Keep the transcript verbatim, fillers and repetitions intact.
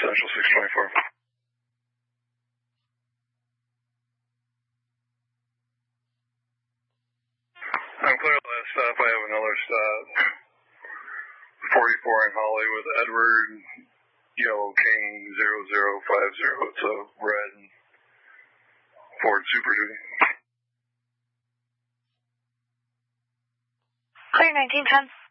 Central six twenty-four. I'm clear last stop. I have another stop. forty-four in Holly with Edward, Yellow King zero zero five zero. It's a red Ford Super Duty. Clear nineteen ten.